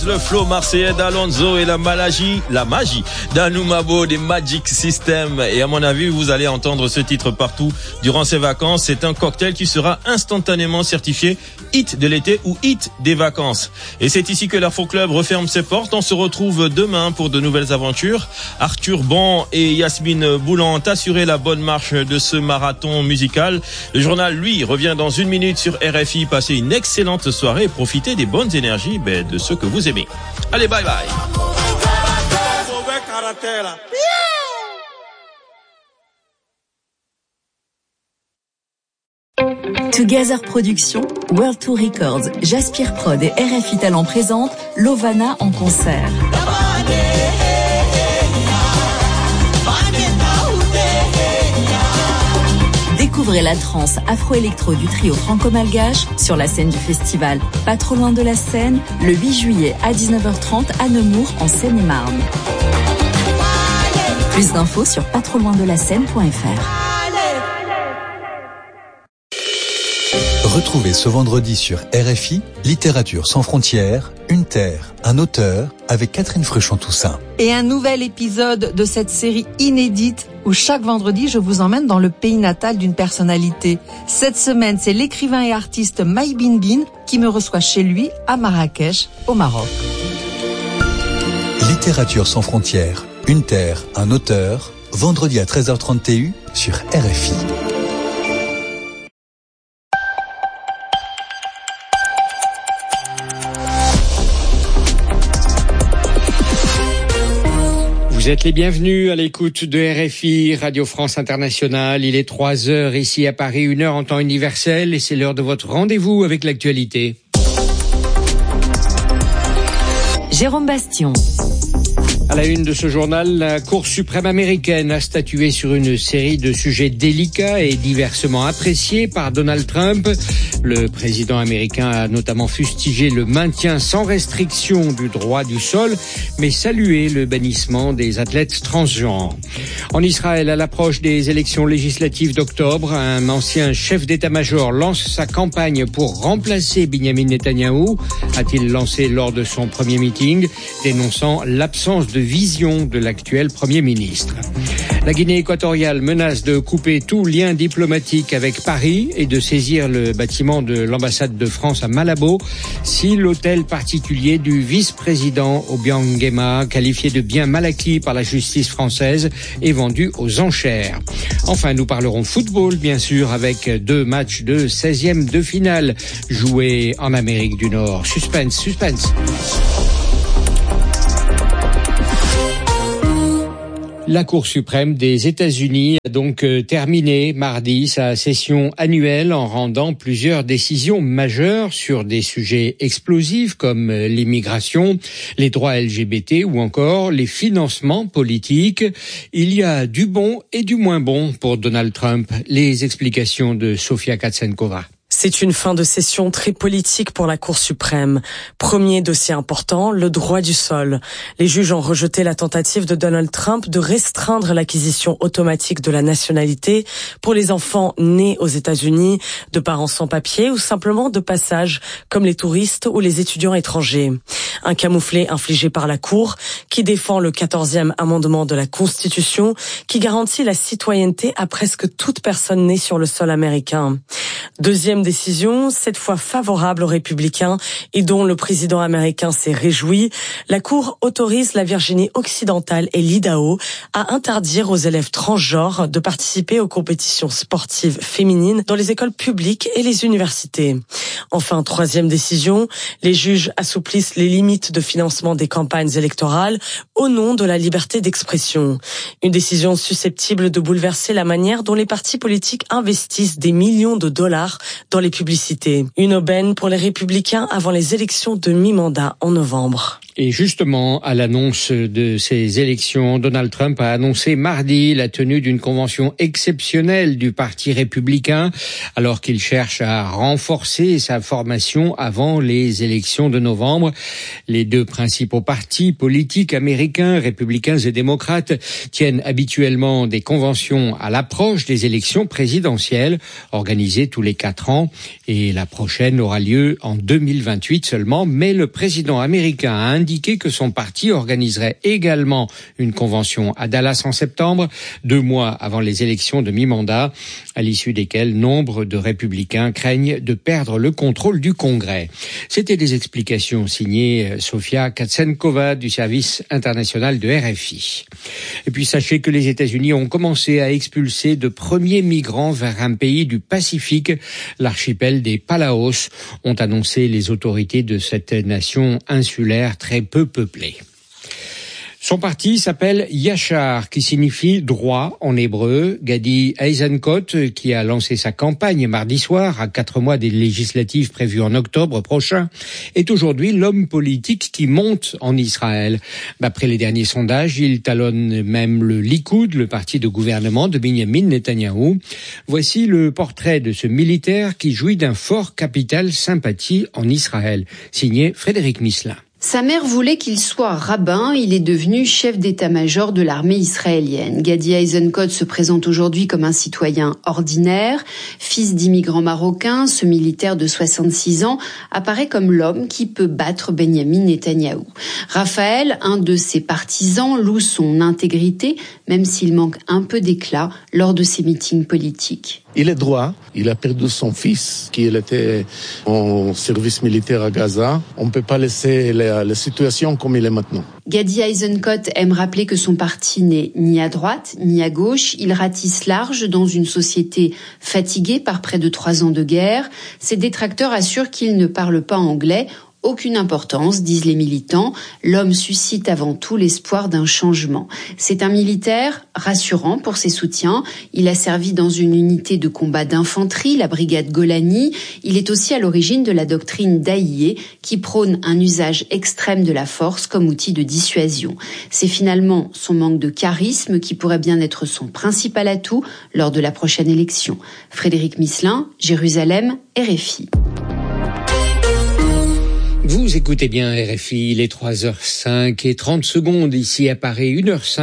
Le flow marseillais d'Alonso et la magie d'Anoumabo des Magic System. Et à mon avis, vous allez entendre ce titre partout durant ces vacances. C'est un cocktail qui sera instantanément certifié hit de l'été ou hit des vacances. Et c'est ici que l'Afro Club referme ses portes. On se retrouve demain pour de nouvelles aventures. Arthur Bon et Yasmine Boulan ont assuré la bonne marche de ce marathon musical. Le journal, lui, revient dans 1 minute sur RFI. Passez une excellente soirée et profitez des bonnes énergies de ceux que vous aimez. Allez, bye bye. Together Productions, World Tour Records, Jaspir Prod et RFI Talent présentent Lovana en concert. Découvrez la trance afro-électro du trio franco-malgache sur la scène du festival Pas trop loin de la Seine, le 8 juillet à 19h30 à Nemours en Seine-et-Marne. Plus d'infos sur pastrotsloindelascène.fr. Retrouvez ce vendredi sur RFI, Littérature sans frontières, une terre, un auteur, avec Catherine Fruchon-Toussaint. Et un nouvel épisode de cette série inédite où chaque vendredi je vous emmène dans le pays natal d'une personnalité. Cette semaine, c'est l'écrivain et artiste Maï Bin qui me reçoit chez lui à Marrakech, au Maroc. Littérature sans frontières, une terre, un auteur, vendredi à 13h30 TU sur RFI. Vous êtes les bienvenus à l'écoute de RFI, Radio France Internationale. Il est 3h ici à Paris, 1h en temps universel et c'est l'heure de votre rendez-vous avec l'actualité. Jérôme Bastion. À la une de ce journal, la Cour suprême américaine a statué sur une série de sujets délicats et diversement appréciés par Donald Trump. Le président américain a notamment fustigé le maintien sans restriction du droit du sol, mais salué le bannissement des athlètes transgenres. En Israël, à l'approche des élections législatives d'octobre, un ancien chef d'état-major lance sa campagne pour remplacer Benjamin Netanyahou, a-t-il lancé lors de son premier meeting, dénonçant l'absence de vision de l'actuel Premier ministre. La Guinée équatoriale menace de couper tout lien diplomatique avec Paris et de saisir le bâtiment de l'ambassade de France à Malabo si l'hôtel particulier du vice-président Obiang Nguema, qualifié de bien mal acquis par la justice française, est vendu aux enchères. Enfin, nous parlerons football, bien sûr, avec 2 matchs de 16e de finale joués en Amérique du Nord. Suspense. La Cour suprême des États-Unis a donc terminé mardi sa session annuelle en rendant plusieurs décisions majeures sur des sujets explosifs comme l'immigration, les droits LGBT ou encore les financements politiques. Il y a du bon et du moins bon pour Donald Trump. Les explications de Sofia Katsenkova. C'est une fin de session très politique pour la Cour suprême. Premier dossier important, le droit du sol. Les juges ont rejeté la tentative de Donald Trump de restreindre l'acquisition automatique de la nationalité pour les enfants nés aux États-Unis, de parents sans papier ou simplement de passage, comme les touristes ou les étudiants étrangers. Un camouflet infligé par la Cour qui défend le 14e amendement de la Constitution qui garantit la citoyenneté à presque toute personne née sur le sol américain. Deuxième décision, cette fois favorable aux républicains et dont le président américain s'est réjoui. La Cour autorise la Virginie occidentale et l'Idaho à interdire aux élèves transgenres de participer aux compétitions sportives féminines dans les écoles publiques et les universités. Enfin, troisième décision, les juges assouplissent les limites de financement des campagnes électorales au nom de la liberté d'expression. Une décision susceptible de bouleverser la manière dont les partis politiques investissent des millions de dollars dans les publicités. Une aubaine pour les républicains avant les élections de mi-mandat en novembre. Et justement, à l'annonce de ces élections, Donald Trump a annoncé mardi la tenue d'une convention exceptionnelle du Parti républicain, alors qu'il cherche à renforcer sa formation avant les élections de novembre. Les 2 principaux partis politiques américains, républicains et démocrates, tiennent habituellement des conventions à l'approche des élections présidentielles, organisées tous les 4 ans. et la prochaine aura lieu en 2028 seulement. Mais le président américain a indiqué que son parti organiserait également une convention à Dallas en septembre, 2 mois avant les élections de mi-mandat, à l'issue desquelles nombre de républicains craignent de perdre le contrôle du Congrès. C'était des explications signées Sofia Katsenkova du service international de RFI. Et puis sachez que les États-Unis ont commencé à expulser de premiers migrants vers un pays du Pacifique, l'archipel des Palaos, ont annoncé les autorités de cette nation insulaire très peu peuplée. Son parti s'appelle Yachar, qui signifie droit en hébreu. Gadi Eisenkot, qui a lancé sa campagne mardi soir, à 4 mois des législatives prévues en octobre prochain, est aujourd'hui l'homme politique qui monte en Israël. D'après les derniers sondages, il talonne même le Likoud, le parti de gouvernement de Benjamin Netanyahou. Voici le portrait de ce militaire qui jouit d'un fort capital sympathie en Israël, signé Frédéric Misselin. Sa mère voulait qu'il soit rabbin, il est devenu chef d'état-major de l'armée israélienne. Gadi Eisenkot se présente aujourd'hui comme un citoyen ordinaire. Fils d'immigrants marocains, ce militaire de 66 ans apparaît comme l'homme qui peut battre Benjamin Netanyahou. Raphaël, un de ses partisans, loue son intégrité, même s'il manque un peu d'éclat lors de ses meetings politiques. Il est droit, il a perdu son fils, qui était en service militaire à Gaza. On ne peut pas laisser la situation comme il est maintenant. Gadi Eisenkot aime rappeler que son parti n'est ni à droite ni à gauche. Il ratisse large dans une société fatiguée par près de 3 ans de guerre. Ses détracteurs assurent qu'il ne parle pas anglais. Aucune importance, disent les militants. L'homme suscite avant tout l'espoir d'un changement. C'est un militaire rassurant pour ses soutiens. Il a servi dans une unité de combat d'infanterie, la brigade Golani. Il est aussi à l'origine de la doctrine d'Aïe, qui prône un usage extrême de la force comme outil de dissuasion. C'est finalement son manque de charisme qui pourrait bien être son principal atout lors de la prochaine élection. Frédéric Misselin, Jérusalem, RFI. Vous écoutez bien RFI, il est 3h05 ici à Paris,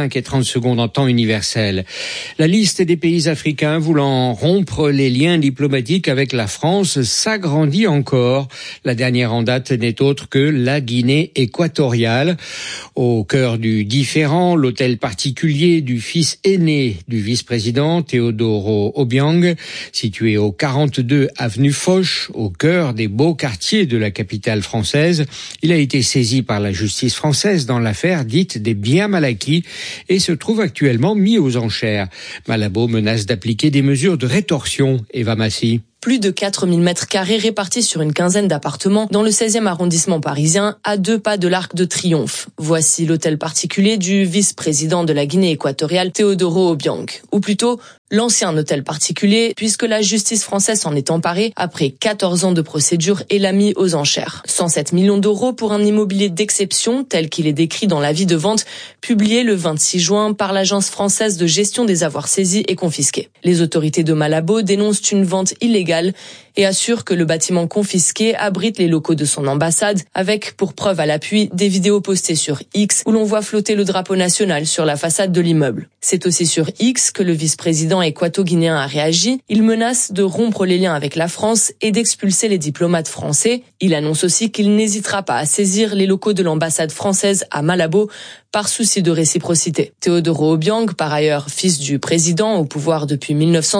1h05 en temps universel. La liste des pays africains voulant rompre les liens diplomatiques avec la France s'agrandit encore. La dernière en date n'est autre que la Guinée équatoriale. Au cœur du différend, l'hôtel particulier du fils aîné du vice-président Teodoro Obiang, situé au 42 avenue Foch, au cœur des beaux quartiers de la capitale française. Il a été saisi par la justice française dans l'affaire dite des biens mal acquis et se trouve actuellement mis aux enchères. Malabo menace d'appliquer des mesures de rétorsion. Eva Massy. Plus de 4000 mètres carrés répartis sur une quinzaine d'appartements dans le 16e arrondissement parisien, à 2 pas de l'Arc de Triomphe. Voici l'hôtel particulier du vice-président de la Guinée équatoriale, Teodoro Obiang. Ou plutôt, l'ancien hôtel particulier, puisque la justice française s'en est emparée après 14 ans de procédure et l'a mis aux enchères. 107 millions d'euros pour un immobilier d'exception, tel qu'il est décrit dans l'avis de vente, publié le 26 juin par l'Agence française de gestion des avoirs saisis et confisqués. Les autorités de Malabo dénoncent une vente illégale et assure que le bâtiment confisqué abrite les locaux de son ambassade, avec pour preuve à l'appui des vidéos postées sur X où l'on voit flotter le drapeau national sur la façade de l'immeuble. C'est aussi sur X que le vice-président équato-guinéen a réagi. Il menace de rompre les liens avec la France et d'expulser les diplomates français. Il annonce aussi qu'il n'hésitera pas à saisir les locaux de l'ambassade française à Malabo par souci de réciprocité. Teodoro Obiang, par ailleurs fils du président au pouvoir depuis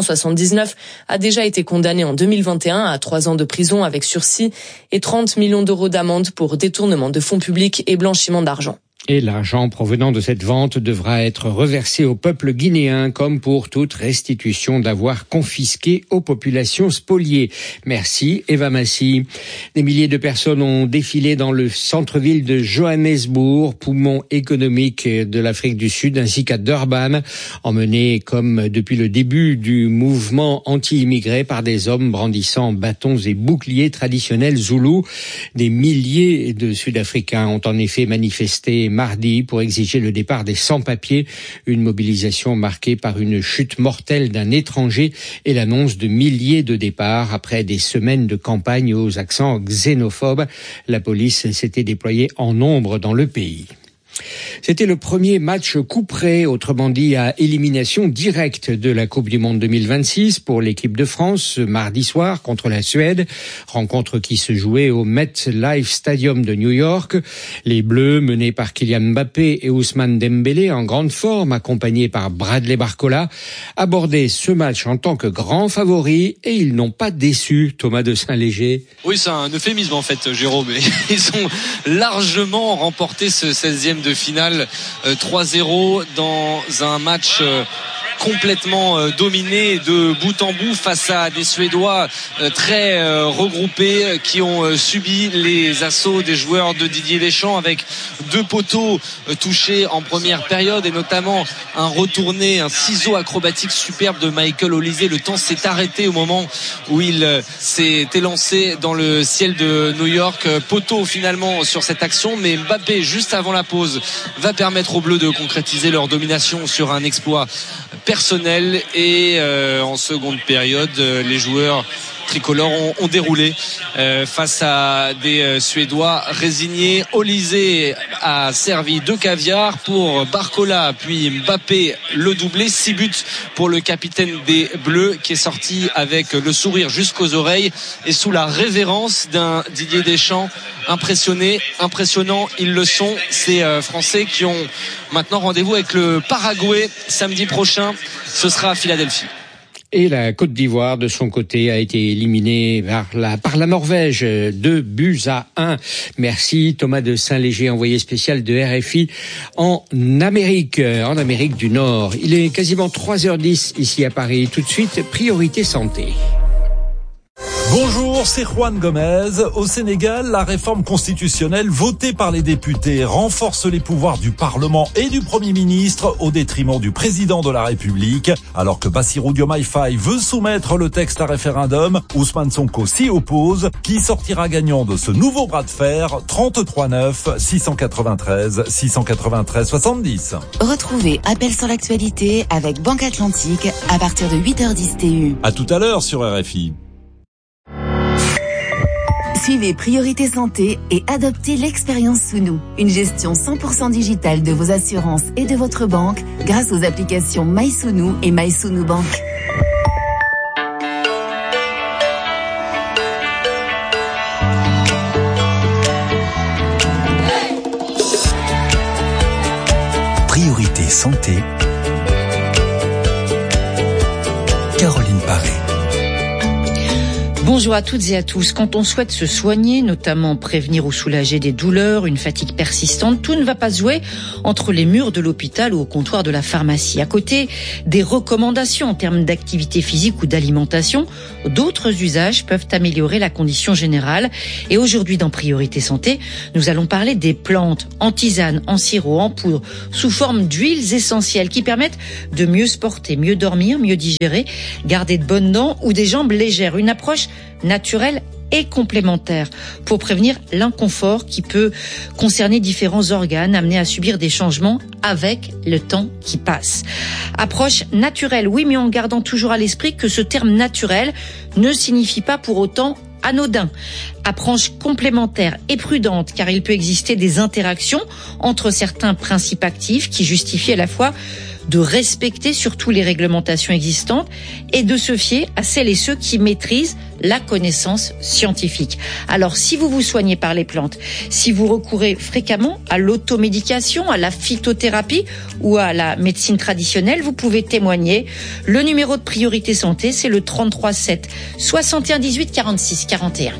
1979, a déjà été condamné en 2021 à 3 ans de prison avec sursis et 30 millions d'euros d'amende pour détournement de fonds publics et blanchiment d'argent. Et l'argent provenant de cette vente devra être reversé au peuple guinéen, comme pour toute restitution d'avoirs confisqués aux populations spoliées. Merci, Eva Massy. Des milliers de personnes ont défilé dans le centre-ville de Johannesburg, poumon économique de l'Afrique du Sud, ainsi qu'à Durban, emmenés comme depuis le début du mouvement anti-immigré par des hommes brandissant bâtons et boucliers traditionnels zoulous. Des milliers de Sud-Africains ont en effet manifesté mardi pour exiger le départ des sans-papiers, une mobilisation marquée par une chute mortelle d'un étranger et l'annonce de milliers de départs après des semaines de campagne aux accents xénophobes. La police s'était déployée en nombre dans le pays. C'était le premier match couperé, autrement dit à élimination directe de la Coupe du Monde 2026 pour l'équipe de France ce mardi soir contre la Suède. Rencontre qui se jouait au MetLife Stadium de New York. Les Bleus, menés par Kylian Mbappé et Ousmane Dembélé en grande forme, accompagnés par Bradley Barcola, abordaient ce match en tant que grands favoris et ils n'ont pas déçu. Thomas de Saint-Léger. Oui, c'est un euphémisme en fait, Jérôme. Ils ont largement remporté ce 16e de finale 3-0 dans un match complètement dominé de bout en bout face à des Suédois très regroupés qui ont subi les assauts des joueurs de Didier Deschamps, avec 2 poteaux touchés en première période et notamment un retourné, un ciseau acrobatique superbe de Michael Olise. Le temps s'est arrêté au moment où il s'est élancé dans le ciel de New York. Poteau finalement sur cette action, mais Mbappé juste avant la pause va permettre aux Bleus de concrétiser leur domination sur un exploit personnel. Et en seconde période, les joueurs tricolores ont déroulé face à des Suédois résignés. Olise a servi 2 caviars pour Barcola, puis Mbappé le doublé. 6 buts pour le capitaine des Bleus qui est sorti avec le sourire jusqu'aux oreilles et sous la révérence d'un Didier Deschamps impressionnant. Ils le sont, ces Français qui ont maintenant rendez-vous avec le Paraguay samedi prochain. Ce sera à Philadelphie. Et la Côte d'Ivoire, de son côté, a été éliminée par la Norvège, 2-1. Merci Thomas de Saint-Léger, envoyé spécial de RFI en Amérique du Nord. Il est quasiment 3h10 ici à Paris. Tout de suite, Priorité Santé. Bonjour, c'est Juan Gomez. Au Sénégal, la réforme constitutionnelle votée par les députés renforce les pouvoirs du Parlement et du Premier ministre au détriment du président de la République. Alors que Bassirou Diomaye Faye veut soumettre le texte à référendum, Ousmane Sonko s'y oppose. Qui sortira gagnant de ce nouveau bras de fer? 33 9 693 693 70. Retrouvez Appel sur l'actualité avec Banque Atlantique à partir de 8h10 TU. À tout à l'heure sur RFI. Suivez Priorité Santé et adoptez l'expérience Sounou, une gestion 100% digitale de vos assurances et de votre banque grâce aux applications MySounou et MySounou Bank. Priorité Santé. Caroline Paré. Bonjour à toutes et à tous. Quand on souhaite se soigner, notamment prévenir ou soulager des douleurs, une fatigue persistante, tout ne va pas se jouer entre les murs de l'hôpital ou au comptoir de la pharmacie. À côté des recommandations en termes d'activité physique ou d'alimentation, d'autres usages peuvent améliorer la condition générale. Et aujourd'hui, dans Priorité Santé, nous allons parler des plantes en tisane, en sirop, en poudre, sous forme d'huiles essentielles qui permettent de mieux se porter, mieux dormir, mieux digérer, garder de bonnes dents ou des jambes légères. Une approche naturelle et complémentaire pour prévenir l'inconfort qui peut concerner différents organes amenés à subir des changements avec le temps qui passe. Approche naturelle, oui, mais en gardant toujours à l'esprit que ce terme naturel ne signifie pas pour autant anodin. Approche complémentaire et prudente, car il peut exister des interactions entre certains principes actifs qui justifient à la fois de respecter surtout les réglementations existantes et de se fier à celles et ceux qui maîtrisent la connaissance scientifique. Alors, si vous vous soignez par les plantes, si vous recourez fréquemment à l'automédication, à la phytothérapie ou à la médecine traditionnelle, vous pouvez témoigner. Le numéro de Priorité Santé, c'est le 33 7 61 18 46 41.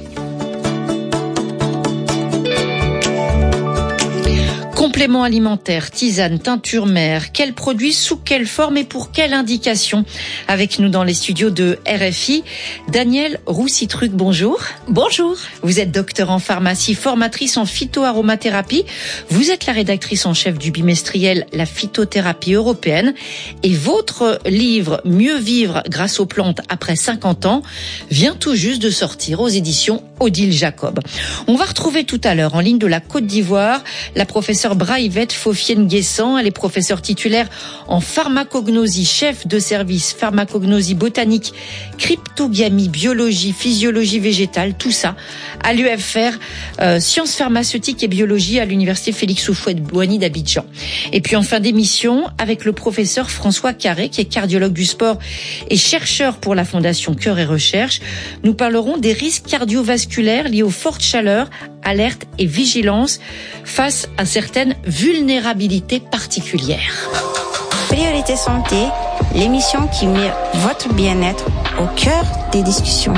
Compléments alimentaires, tisane, teinture mère, quels produits, sous quelle forme et pour quelle indication? Avec nous dans les studios de RFI, Danielle Roussitruc, bonjour. Bonjour. Vous êtes docteur en pharmacie, formatrice en phytoaromathérapie. Vous êtes la rédactrice en chef du bimestriel La phytothérapie européenne. Et votre livre Mieux vivre grâce aux plantes après 50 ans vient tout juste de sortir aux éditions Odile Jacob. On va retrouver tout à l'heure en ligne de la Côte d'Ivoire la professeure Braïvette Faufienne-Guessant. Elle est professeure titulaire en pharmacognosie, chef de service pharmacognosie botanique, cryptogamie, biologie, physiologie végétale, tout ça à l'UFR, sciences pharmaceutiques et biologie à l'université Félix Houphouët-Boigny d'Abidjan. Et puis en fin d'émission, avec le professeur François Carré, qui est cardiologue du sport et chercheur pour la Fondation Cœur et Recherche, nous parlerons des risques cardiovasculaires liés aux fortes chaleurs, alerte et vigilance face à certaines vulnérabilités particulières. Priorité Santé, l'émission qui met votre bien-être au cœur des discussions.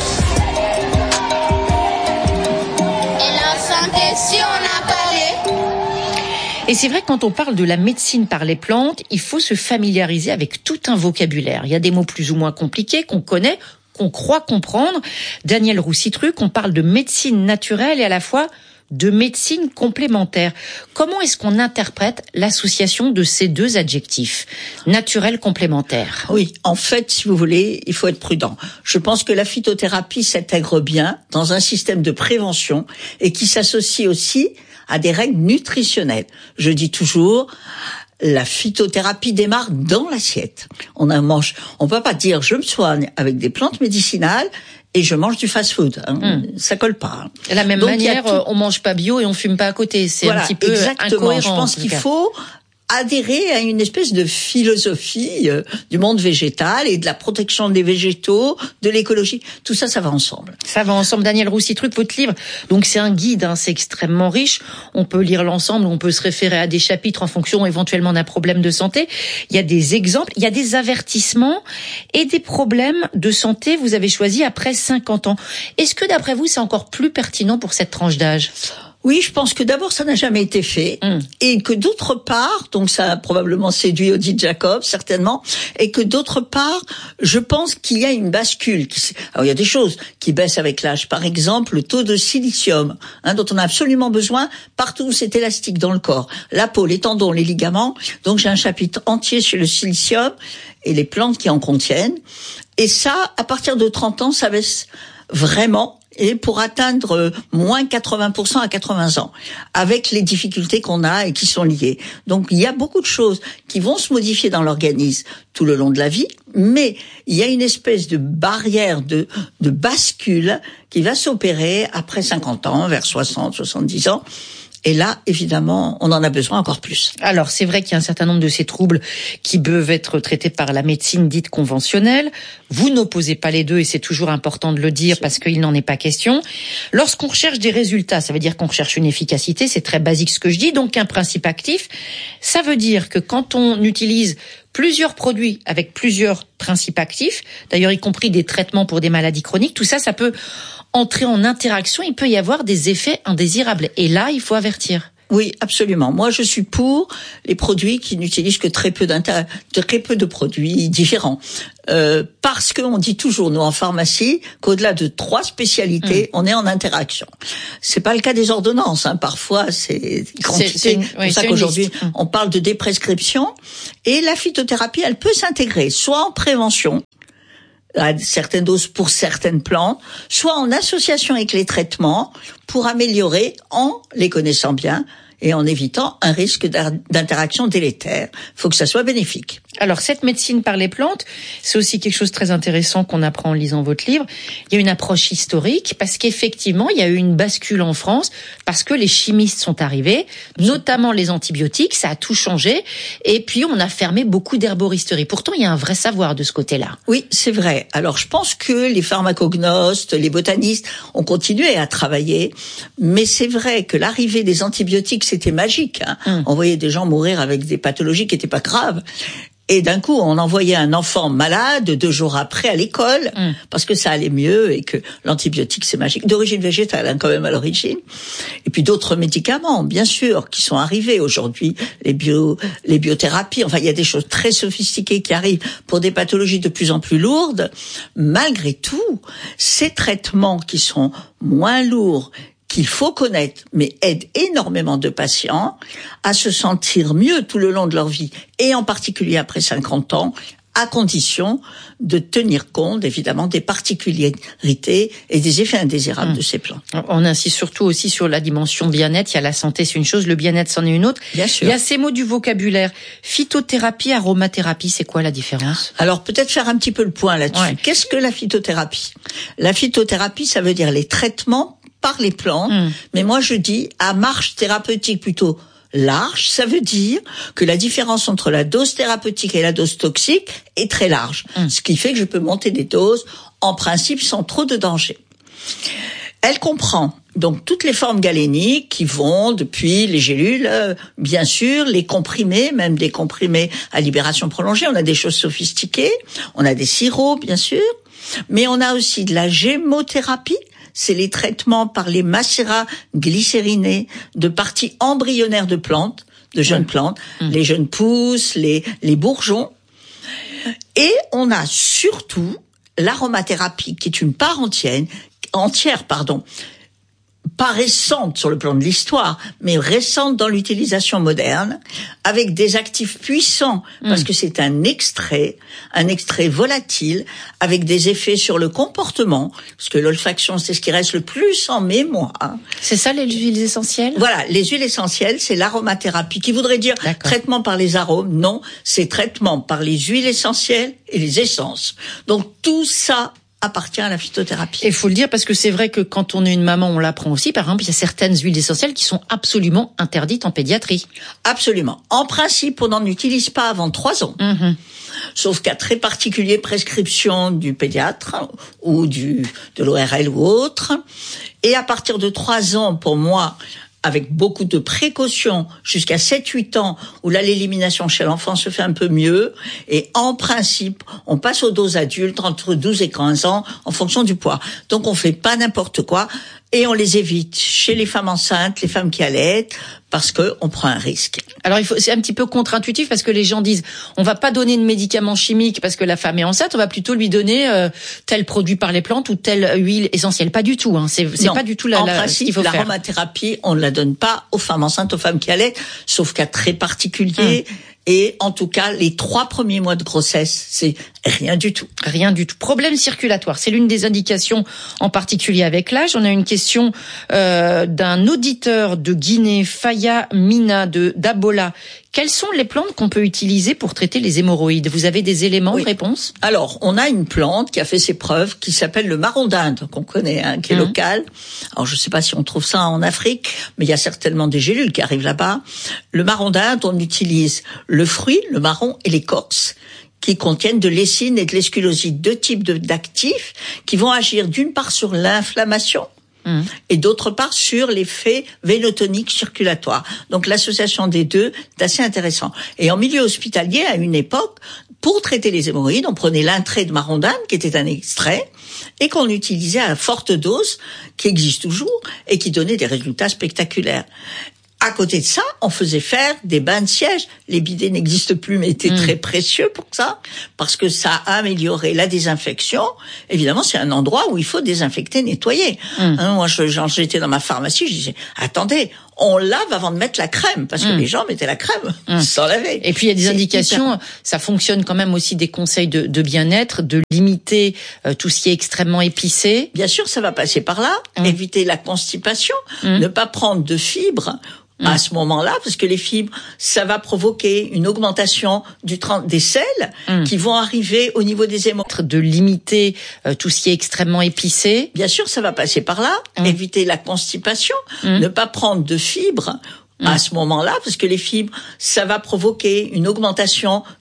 Et c'est vrai que quand on parle de la médecine par les plantes, il faut se familiariser avec tout un vocabulaire. Il y a des mots plus ou moins compliqués qu'on connaît, qu'on croit comprendre. Daniel Roussitruc, on parle de médecine naturelle et à la fois de médecine complémentaire. Comment est-ce qu'on interprète l'association de ces deux adjectifs, naturel complémentaire? Oui, en fait, si vous voulez, il faut être prudent. Je pense que la phytothérapie s'intègre bien dans un système de prévention et qui s'associe aussi à des règles nutritionnelles. Je dis toujours, la phytothérapie démarre dans l'assiette. On peut pas dire je me soigne avec des plantes médicinales et je mange du fast-food. Ça colle pas. De la même manière, on mange pas bio et on fume pas à côté. C'est un petit peu incohérent. Je pense qu'il faut adhérer à une espèce de philosophie du monde végétal et de la protection des végétaux, de l'écologie. Tout ça, ça va ensemble. Ça va ensemble. Daniel Roussitruc, votre livre, donc c'est un guide, c'est extrêmement riche. On peut lire l'ensemble, on peut se référer à des chapitres en fonction éventuellement d'un problème de santé. Il y a des exemples, il y a des avertissements et des problèmes de santé. Vous avez choisi après 50 ans. Est-ce que d'après vous, c'est encore plus pertinent pour cette tranche d'âge ? Oui, je pense que d'abord, ça n'a jamais été fait. Et que d'autre part, donc ça a probablement séduit Odile Jacob, certainement, et que d'autre part, je pense qu'il y a une bascule. Alors, il y a des choses qui baissent avec l'âge. Par exemple, le taux de silicium, dont on a absolument besoin partout où c'est élastique dans le corps. La peau, les tendons, les ligaments. Donc, j'ai un chapitre entier sur le silicium et les plantes qui en contiennent. Et ça, à partir de 30 ans, ça baisse vraiment. Et pour atteindre moins 80% à 80 ans, avec les difficultés qu'on a et qui sont liées. Donc il y a beaucoup de choses qui vont se modifier dans l'organisme tout le long de la vie, mais il y a une espèce de barrière de bascule qui va s'opérer après 50 ans, vers 60, 70 ans. Et là, évidemment, on en a besoin encore plus. Alors, c'est vrai qu'il y a un certain nombre de ces troubles qui peuvent être traités par la médecine dite conventionnelle. Vous n'opposez pas les deux et c'est toujours important de le dire parce qu'il n'en est pas question. Lorsqu'on recherche des résultats, ça veut dire qu'on recherche une efficacité, c'est très basique ce que je dis, donc un principe actif. Ça veut dire que quand on utilise plusieurs produits avec plusieurs principes actifs, d'ailleurs y compris des traitements pour des maladies chroniques, tout ça, ça peut entrer en interaction, il peut y avoir des effets indésirables. Et là, il faut avertir. Oui, absolument. Moi, je suis pour les produits qui n'utilisent que très peu de produits différents. Parce qu'on dit toujours, nous, en pharmacie, qu'au-delà de 3 spécialités, on est en interaction. C'est pas le cas des ordonnances, Parfois, c'est quantité. C'est pour ça qu'aujourd'hui, on parle de déprescription. Et la phytothérapie, elle peut s'intégrer, soit en prévention, à certaines doses pour certaines plantes, soit en association avec les traitements pour améliorer, en les connaissant bien et en évitant un risque d'interaction délétère. Il faut que ça soit bénéfique. Alors, cette médecine par les plantes, c'est aussi quelque chose de très intéressant qu'on apprend en lisant votre livre. Il y a une approche historique parce qu'effectivement, il y a eu une bascule en France parce que les chimistes sont arrivés, notamment les antibiotiques, ça a tout changé. Et puis, on a fermé beaucoup d'herboristeries. Pourtant, il y a un vrai savoir de ce côté-là. Oui, c'est vrai. Alors, je pense que les pharmacognostes, les botanistes ont continué à travailler. Mais c'est vrai que l'arrivée des antibiotiques, c'était magique. On voyait des gens mourir avec des pathologies qui n'étaient pas graves. Et d'un coup, on envoyait un enfant malade 2 jours après à l'école parce que ça allait mieux et que l'antibiotique, c'est magique. D'origine végétale, quand même, à l'origine. Et puis d'autres médicaments, bien sûr, qui sont arrivés aujourd'hui. Les biothérapies. Enfin, il y a des choses très sophistiquées qui arrivent pour des pathologies de plus en plus lourdes. Malgré tout, ces traitements qui sont moins lourds, qu'il faut connaître, mais aide énormément de patients à se sentir mieux tout le long de leur vie, et en particulier après 50 ans, à condition de tenir compte, évidemment, des particularités et des effets indésirables de ces plantes. On insiste surtout aussi sur la dimension bien-être. Il y a la santé, c'est une chose, le bien-être, c'en est une autre. Bien sûr. Il y a ces mots du vocabulaire. Phytothérapie, aromathérapie, c'est quoi la différence? Alors, peut-être faire un petit peu le point là-dessus. Ouais. Qu'est-ce que la phytothérapie? La phytothérapie, ça veut dire les traitements par les plantes, mais moi je dis à marge thérapeutique plutôt large, ça veut dire que la différence entre la dose thérapeutique et la dose toxique est très large, ce qui fait que je peux monter des doses en principe sans trop de danger. Elle comprend donc toutes les formes galéniques qui vont depuis les gélules, bien sûr, les comprimés, même des comprimés à libération prolongée. On a des choses sophistiquées, on a des sirops, bien sûr, mais on a aussi de la gémothérapie. C'est les traitements par les macérats glycérinés de parties embryonnaires de plantes, de jeunes plantes, les jeunes pousses, les bourgeons. Et on a surtout l'aromathérapie qui est une part entière, pas récente sur le plan de l'histoire, mais récente dans l'utilisation moderne, avec des actifs puissants, parce que c'est un extrait volatile, avec des effets sur le comportement, parce que l'olfaction, c'est ce qui reste le plus en mémoire. C'est ça, les huiles essentielles? Voilà, les huiles essentielles, c'est l'aromathérapie, qui voudrait dire traitement par les arômes. Non, c'est traitement par les huiles essentielles et les essences. Donc tout ça appartient à la phytothérapie. Et il faut le dire parce que c'est vrai que quand on est une maman, on l'apprend aussi. Par exemple, il y a certaines huiles essentielles qui sont absolument interdites en pédiatrie. Absolument. En principe, on n'en utilise pas avant 3 ans. Sauf cas très particulier, prescription du pédiatre ou de l'ORL ou autre. Et à partir de 3 ans, pour moi, avec beaucoup de précautions, jusqu'à 7-8 ans, où là, l'élimination chez l'enfant se fait un peu mieux. Et en principe, on passe aux doses adultes entre 12 et 15 ans, en fonction du poids. Donc, on fait pas n'importe quoi. Et on les évite chez les femmes enceintes, les femmes qui allaitent, parce que on prend un risque. Alors c'est un petit peu contre-intuitif parce que les gens disent on va pas donner de médicaments chimiques parce que la femme est enceinte, on va plutôt lui donner tel produit par les plantes ou telle huile essentielle. Pas du tout, hein. C'est pas du tout en principe, l'aromathérapie, on ne la donne pas aux femmes enceintes, aux femmes qui allaitent, sauf cas très particuliers. Et en tout cas, les 3 premiers mois de grossesse, c'est rien du tout. Rien du tout. Problème circulatoire, c'est l'une des indications, en particulier avec l'âge. On a une question d'un auditeur de Guinée, Faya Mina d'Abola. Quelles sont les plantes qu'on peut utiliser pour traiter les hémorroïdes? Vous avez des éléments de réponse? Alors, on a une plante qui a fait ses preuves, qui s'appelle le marron d'Inde, qu'on connaît, qui est local. Alors, je sais pas si on trouve ça en Afrique, mais il y a certainement des gélules qui arrivent là-bas. Le marron d'Inde, on utilise le fruit, le marron et l'écorce, qui contiennent de l'essine et de l'esculoside, 2 types d'actifs qui vont agir d'une part sur l'inflammation, et d'autre part sur l'effet vénotonique circulatoire. Donc l'association des deux est assez intéressant. Et en milieu hospitalier, à une époque, pour traiter les hémorroïdes, on prenait l'intrait de marron d'Inde, qui était un extrait, et qu'on utilisait à forte dose, qui existe toujours, et qui donnait des résultats spectaculaires. À côté de ça, on faisait faire des bains de siège. Les bidets n'existent plus, mais étaient très précieux pour ça, parce que ça a amélioré la désinfection. Évidemment, c'est un endroit où il faut désinfecter, nettoyer. Moi, j'étais dans ma pharmacie, je disais, attendez, on lave avant de mettre la crème, parce que les gens mettaient la crème sans laver. Et puis il y a des indications, ça fonctionne quand même aussi des conseils de bien-être, de limiter tout ce qui est extrêmement épicé. Bien sûr, ça va passer par là, éviter la constipation, ne pas prendre de fibres à ce moment-là, parce que les fibres, ça va provoquer une augmentation des sels qui vont arriver au niveau des hémorroïdes. De limiter tout ce qui est extrêmement épicé. Bien sûr, ça va passer par là, éviter la constipation, ne pas prendre de fibres à ce moment-là, parce que les fibres, ça va provoquer une augmentation